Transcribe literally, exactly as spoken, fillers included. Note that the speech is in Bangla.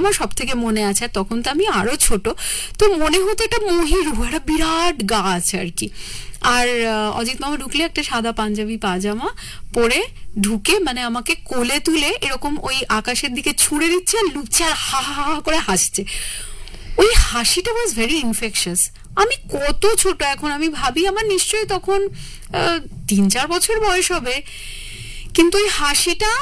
আমার সব থেকে মনে আছে, আর তখন তো আমি আরো ছোট, তো মনে হতো এটা মহিরু, একটা বিরাট গাছ আর কি। আর অজিত মামা ঢুকলে একটা সাদা পাঞ্জাবি পাজামা পরে ঢুকে মানে আমাকে কোলে তুলে এরকম ওই আকাশের দিকে ছুঁড়ে দিচ্ছে আর লুকছে আর হা হা হা করে হাসছে। ওই হাসিটা ওয়াজ ভেরি ইনফেকশাস। আমি কত ছোট এখন, আমি ভাবি আমার নিশ্চয়ই তখন তিন চার বছর বয়স হবে, কিন্তু ওই হাসিটা